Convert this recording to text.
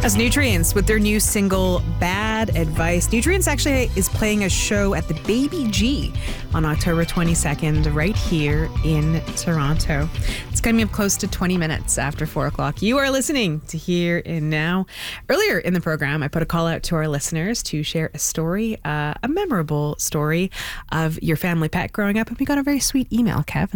As Nutrients with their new single, Bad Advice. Nutrients actually is playing a show at the Baby G on October 22nd right here in Toronto. It's coming up close to 20 minutes after 4 o'clock. You are listening to Here and Now. Earlier in the program, I put a call out to our listeners to share a story, a memorable story of your family pet growing up, and we got a very sweet email, Kev.